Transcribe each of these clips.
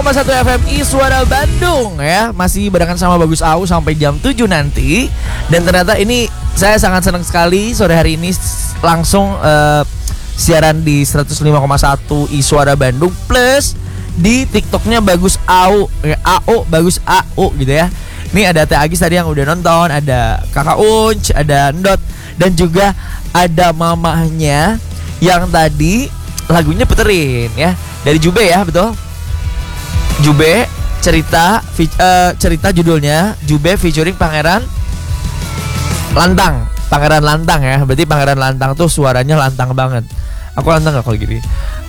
1 FMI Suara Bandung ya. Masih barengan sama Bagus Au sampai jam 7 nanti. Dan ternyata ini saya sangat senang sekali sore hari ini langsung siaran di 105,1 I Suara Bandung plus di TikToknya Bagus Au ya, AO Bagus AO gitu ya. Ini ada Teh Agis tadi yang udah nonton, ada Kakak Unc, ada Ndot, dan juga ada mamahnya yang tadi lagunya puterin ya. Dari Jube ya, betul? Jube cerita judulnya Jube featuring Pangeran Lantang. Pangeran Lantang ya. Berarti Pangeran Lantang tuh suaranya lantang banget. Aku lantang gak kalau gini?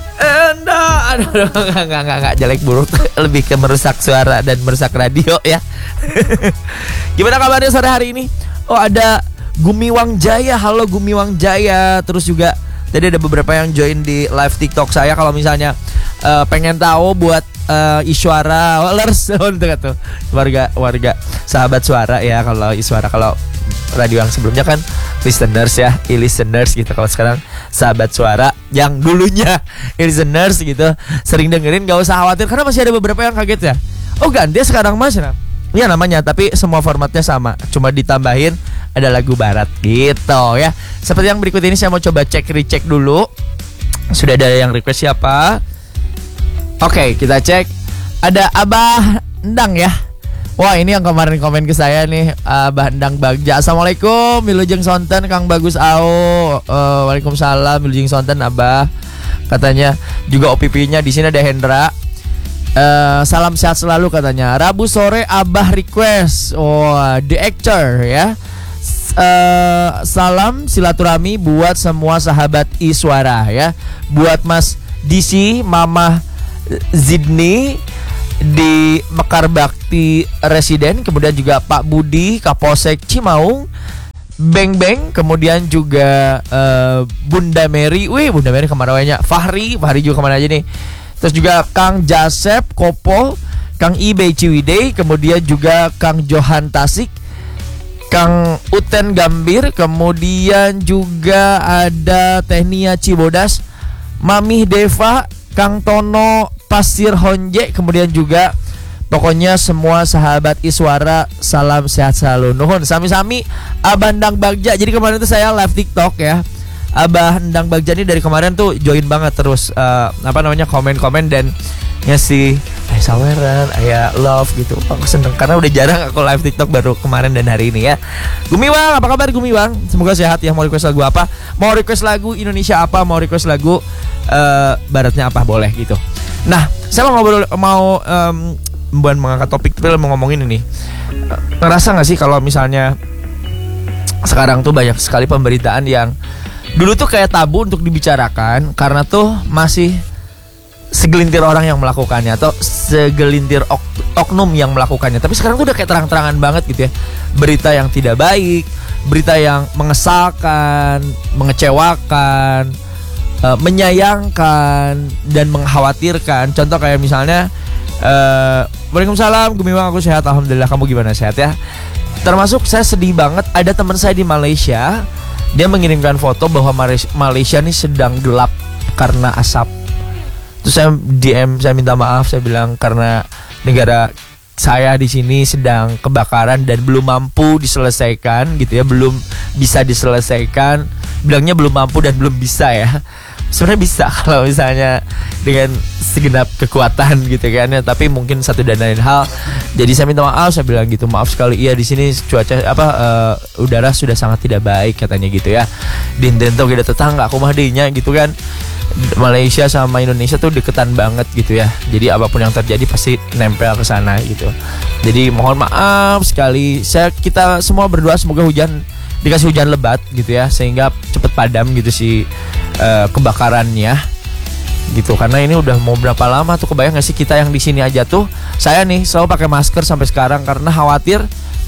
Enggak jelek buruk. Lebih ke merusak suara dan merusak radio ya. Gimana kabarnya sore hari ini? Oh, ada Gumiwang Jaya. Halo Gumiwang Jaya. Terus juga tadi ada beberapa yang join di live TikTok saya. Kalau misalnya pengen tahu buat Iswara Walers tuh warga sahabat suara ya. Kalau Iswara, kalau radio yang sebelumnya kan listeners ya, listeners gitu. Kalau sekarang sahabat suara yang dulunya listeners gitu, sering dengerin, gak usah khawatir karena masih ada beberapa yang kaget ya. Oh, ganti sekarang Mas ya? Iya namanya, tapi semua formatnya sama, cuma ditambahin ada lagu barat gitu ya. Seperti yang berikut ini saya mau coba recheck dulu. Sudah ada yang request siapa? Oke, kita cek. Ada Abah Endang ya. Wah, ini yang kemarin komen ke saya nih, Abah Endang Bagja. Assalamualaikum, Wilujeng Sonten Kang Bagus Au. Waalaikumsalam Wilujeng Sonten Abah. Katanya juga OPP-nya di sini ada Hendra. Salam sehat selalu katanya. Rabu sore Abah request. The actor ya. Salam silaturahmi buat semua sahabat Iswara ya. Buat Mas DC, Mama Zidni di Mekar Bakti Residen, kemudian juga Pak Budi Kapolsek Cimaung, Beng Beng, kemudian juga Bunda Mary. Bunda Mary kemana wanya? Fahri juga kemana aja nih? Terus juga Kang Jasep Kopo, Kang Ibe Ciwidey, kemudian juga Kang Johan Tasik, Kang Uten Gambir, kemudian juga ada Tehnia Cibodas, Mamih Deva, Kang Tono Pasir Honje, kemudian juga pokoknya semua sahabat Iswara, salam sehat selalu. Nuhun sami-sami Abah Endang Bagja. Jadi kemarin itu saya live TikTok ya. Abah Endang Bagja ini dari kemarin tuh join banget terus komen-komen dan ngasih saweran, love gitu. Aku seneng karena udah jarang aku live TikTok, baru kemarin dan hari ini ya. Gumiwang, apa kabar Gumiwang? Semoga sehat ya. Mau request lagu apa? Mau request lagu Indonesia apa? Mau request lagu baratnya apa? Boleh gitu. Nah, saya mau bukan mengangkat topik, tapi mau ngomongin ini. Ngerasa gak sih kalau misalnya sekarang tuh banyak sekali pemberitaan yang dulu tuh kayak tabu untuk dibicarakan karena tuh masih segelintir orang yang melakukannya atau segelintir oknum yang melakukannya. Tapi sekarang tuh udah kayak terang-terangan banget gitu ya. Berita yang tidak baik, berita yang mengesalkan, mengecewakan, menyayangkan dan mengkhawatirkan. Contoh kayak misalnya Waalaikumsalam Gumiwang, aku sehat alhamdulillah, kamu gimana, sehat ya? Termasuk saya sedih banget, ada teman saya di Malaysia, dia mengirimkan foto bahwa Malaysia ini sedang gelap karena asap. Terus saya DM, saya minta maaf, saya bilang karena negara saya di sini sedang kebakaran dan belum mampu diselesaikan gitu ya, belum bisa diselesaikan. Bilangnya belum mampu dan belum bisa ya. Sebenarnya bisa kalau misalnya dengan segenap kekuatan gitu kan ya, tapi mungkin satu dan lain hal. Jadi saya minta maaf, saya bilang gitu, maaf sekali, iya di sini cuaca udara sudah sangat tidak baik katanya gitu ya. Dintento kita tetangga aku mah dinya gitu kan. Malaysia sama Indonesia tuh deketan banget gitu ya. Jadi apapun yang terjadi pasti nempel ke sana gitu. Jadi mohon maaf sekali. Kita semua berdoa semoga dikasih hujan lebat gitu ya, sehingga cepet padam gitu si kebakarannya gitu. Karena ini udah mau berapa lama tuh, kebayang gak sih kita yang di sini aja tuh, saya nih selalu pakai masker sampai sekarang karena khawatir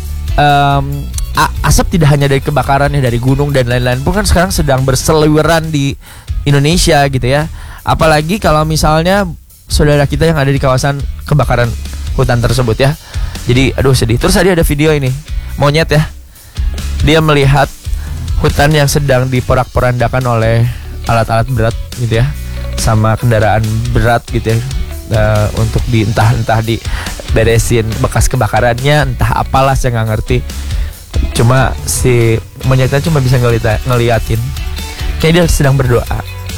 asap tidak hanya dari kebakarannya, dari gunung dan lain-lain pun kan sekarang sedang berseliweran di Indonesia gitu ya. Apalagi kalau misalnya saudara kita yang ada di kawasan kebakaran hutan tersebut ya. Jadi aduh sedih. Terus tadi ada video ini, monyet ya, dia melihat hutan yang sedang diporak-porandakan oleh alat-alat berat gitu ya, sama kendaraan berat gitu ya. untuk entah di beresin bekas kebakarannya, entah apalah saya nggak ngerti. Cuma si monyetnya cuma bisa ngeliatin kayak dia sedang berdoa.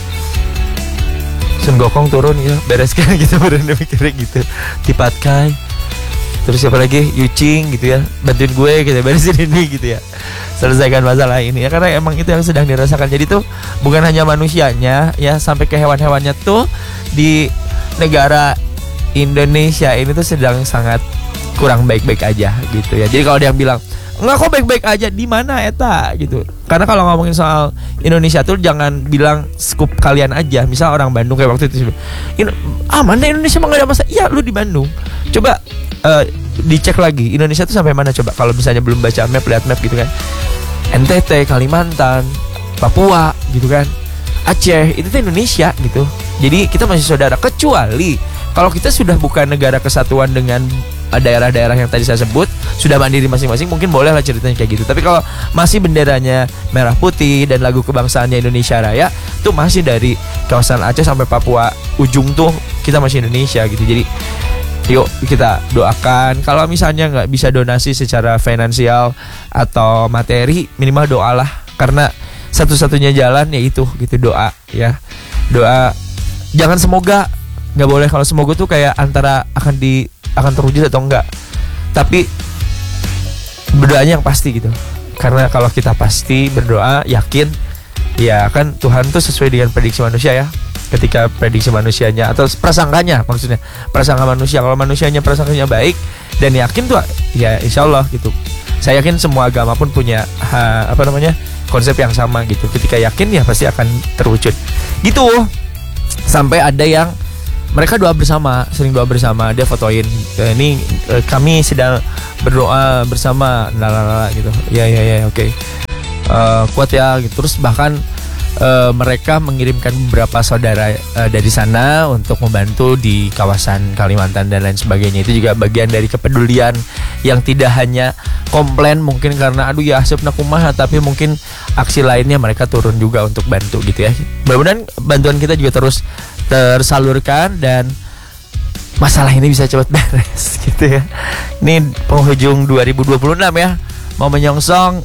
Sun Gokong turun ya, bereskan gitu, berendah mikirnya gitu. Tipat Kai, terus siapa lagi, Yucing gitu ya, bantuin gue gitu, beresin ini gitu ya, selesaikan masalah ini ya, karena emang itu yang sedang dirasakan. Jadi tuh bukan hanya manusianya ya, sampai ke hewan-hewannya tuh di negara Indonesia ini tuh sedang sangat kurang baik-baik aja gitu ya. Jadi kalau ada yang bilang enggak kok baik-baik aja, di mana eta gitu. Karena kalau ngomongin soal Indonesia tuh jangan bilang skup kalian aja. Misal orang Bandung kayak waktu itu, mana Indonesia mah gak ada masalah. Iya, lu di Bandung. Coba dicek lagi Indonesia tuh sampai mana coba. Kalau misalnya belum baca map, lihat map gitu kan. NTT, Kalimantan, Papua gitu kan, Aceh, itu tuh Indonesia gitu. Jadi kita masih saudara, kecuali kalau kita sudah bukan negara kesatuan dengan daerah-daerah yang tadi saya sebut, sudah mandiri masing-masing, mungkin boleh lah ceritanya kayak gitu. Tapi kalau masih benderanya merah putih dan lagu kebangsaannya Indonesia Raya, tuh masih dari kawasan Aceh sampai Papua ujung tuh kita masih Indonesia gitu. Jadi yuk kita doakan. Kalau misalnya nggak bisa donasi secara finansial atau materi, minimal doalah, karena satu-satunya jalan yaitu gitu, doa ya. Doa, jangan semoga, nggak boleh. Kalau semoga tuh kayak antara akan terwujud atau enggak, tapi berdoanya yang pasti gitu. Karena kalau kita pasti berdoa yakin, ya kan Tuhan tuh sesuai dengan prediksi manusia ya. Ketika prediksi manusianya atau prasangkanya, maksudnya prasangka manusia, kalau manusianya prasangkanya baik dan yakin tuh ya insya Allah gitu. Saya yakin semua agama pun punya konsep yang sama gitu. Ketika yakin ya pasti akan terwujud gitu. Sampai ada yang mereka doa bersama, sering doa bersama, dia fotoin ini kami sedang berdoa bersama, lalala gitu. Ya oke. Kuat ya gitu. Terus bahkan mereka mengirimkan beberapa saudara dari sana untuk membantu di kawasan Kalimantan dan lain sebagainya. Itu juga bagian dari kepedulian yang tidak hanya komplain mungkin karena aduh ya asapna kumaha, tapi mungkin aksi lainnya mereka turun juga untuk bantu gitu ya. Mudah-mudahan bantuan kita juga terus tersalurkan dan masalah ini bisa cepat beres gitu ya. Ini penghujung 2026 ya, mau menyongsong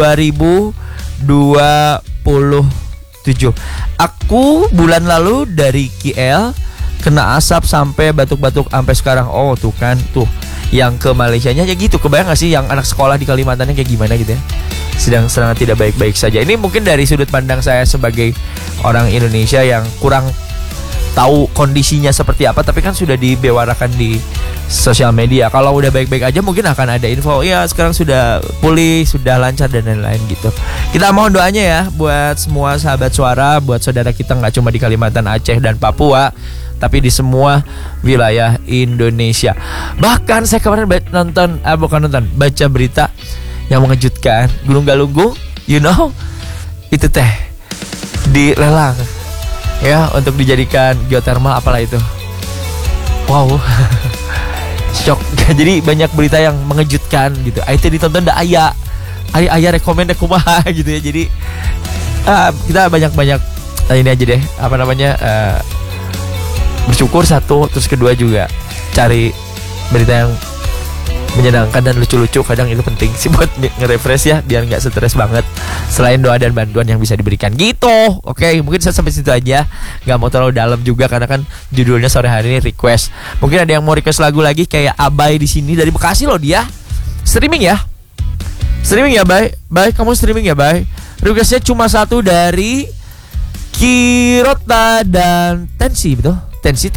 2027. Aku bulan lalu dari KL kena asap sampai batuk-batuk sampai sekarang. Oh tuh kan tuh, yang ke Malaysianya ya gitu. Kebayang gak sih yang anak sekolah di Kalimantannya kayak gimana gitu ya, sedang sangat tidak baik-baik saja. Ini mungkin dari sudut pandang saya sebagai orang Indonesia yang kurang tahu kondisinya seperti apa, tapi kan sudah dibewarakan di sosial media. Kalau udah baik-baik aja mungkin akan ada info ya sekarang sudah pulih, sudah lancar dan lain-lain gitu. Kita mohon doanya ya buat semua sahabat suara, buat saudara kita nggak cuma di Kalimantan, Aceh dan Papua, tapi di semua wilayah Indonesia. Bahkan saya kemarin baca berita yang mengejutkan. Gunung Galunggung, itu teh dilelang ya untuk dijadikan geotermal apalah itu. Wow. Shock. Jadi banyak berita yang mengejutkan gitu. Itu ditonton dah ayah rekomend kumaha gitu ya. Jadi kita banyak-banyak ini aja deh, bersyukur satu, terus kedua juga cari berita yang menyenangkan dan lucu-lucu. Kadang itu penting sih buat nge-refresh ya, biar nggak stres banget. Selain doa dan bantuan yang bisa diberikan gitu. Oke, mungkin saya sampai situ aja. Nggak mau terlalu dalam juga karena kan judulnya sore hari ini request. Mungkin ada yang mau request lagu lagi kayak Abai di sini dari Bekasi loh dia. Streaming ya, Bay. Kamu streaming ya, Bay. Requestnya cuma satu dari Kirota dan Tensi, betul? Tensi.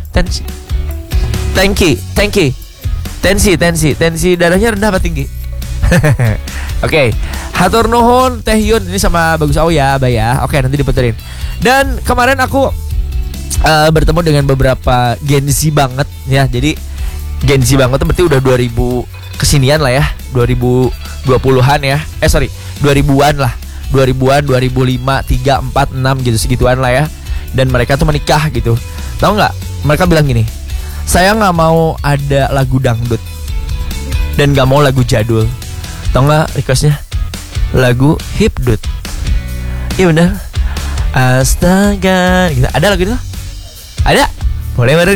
Tensi darahnya rendah apa tinggi? Oke. Hatur nuhun Teh Yun ini sama Bagus Au ya, Bay ya. Oke, nanti diputerin. Dan kemarin aku bertemu dengan beberapa Gen Z banget ya. Jadi Gen Z banget itu berarti udah 2000 kesinian lah ya. 2020-an ya. 2000-an lah. 2000-an, 2005, 3, 4, 6 gitu, segituan lah ya. Dan mereka tuh menikah gitu. Tahu nggak? Mereka bilang gini, saya nggak mau ada lagu dangdut dan nggak mau lagu jadul. Tahu nggak requestnya? Lagu hipdut. Iya bener. Astaga gitu. Ada lagu itu? Ada? Boleh bareng ya.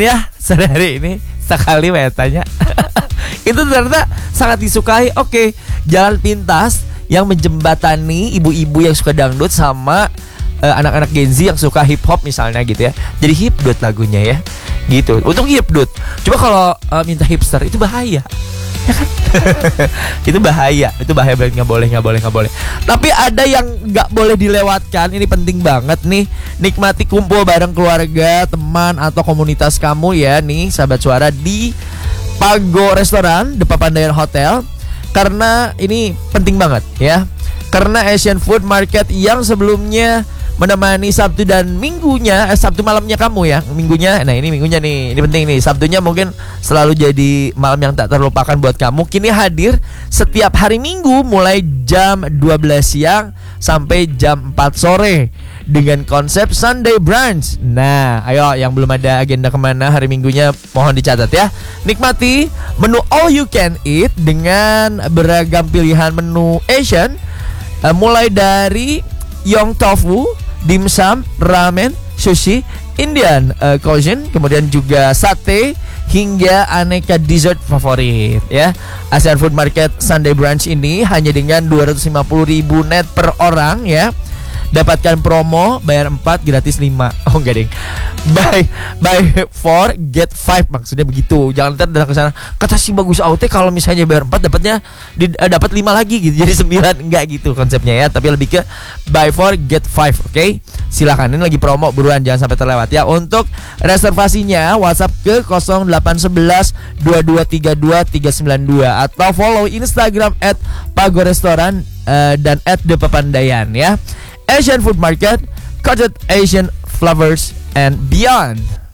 sehari ini sekali tanya. Itu ternyata sangat disukai. Oke, jalan pintas yang menjembatani ibu-ibu yang suka dangdut sama anak-anak Gen Z yang suka hip hop misalnya gitu ya. Jadi hipdut lagunya ya. Gitu. Untuk hipdut. Coba kalau minta hipster itu bahaya. Ya kan? Itu bahaya banget, nggak boleh. Tapi ada yang nggak boleh dilewatkan. Ini penting banget nih. Nikmati kumpul bareng keluarga, teman atau komunitas kamu ya nih sahabat suara di Pago Restoran, The Papandayan Hotel. Karena ini penting banget ya. Karena Asian Food Market yang sebelumnya menemani Sabtu dan Minggunya, Sabtu malamnya kamu ya, Minggunya. Nah ini Minggunya nih, ini penting nih. Sabtunya mungkin selalu jadi malam yang tak terlupakan buat kamu. Kini hadir setiap hari Minggu mulai jam 12 siang sampai jam 4 sore dengan konsep Sunday Brunch. Nah, ayo yang belum ada agenda kemana hari Minggunya mohon dicatat ya. Nikmati menu all you can eat dengan beragam pilihan menu Asian, mulai dari Yong Tofu, dimsum, ramen, sushi, Indian cuisine, kemudian juga sate hingga aneka dessert favorit ya. Asian Food Market Sunday Brunch ini hanya dengan 250.000 net per orang ya. Dapatkan promo bayar 4 gratis 5. Oh enggak deh. Buy 4 get 5 maksudnya begitu. Jangan ntar datang ke sana kata si bagus Aute kalau misalnya bayar 4 dapatnya dapat 5 lagi gitu. Jadi 9 enggak gitu konsepnya ya, tapi lebih ke buy 4 get 5, oke? Silakan, ini lagi promo, buruan jangan sampai terlewat ya. Untuk reservasinya WhatsApp ke 0811 2232 392 atau follow Instagram @pagorestoran dan @depapandayan ya. Asian Food Market, Cottage Asian Flavors and Beyond.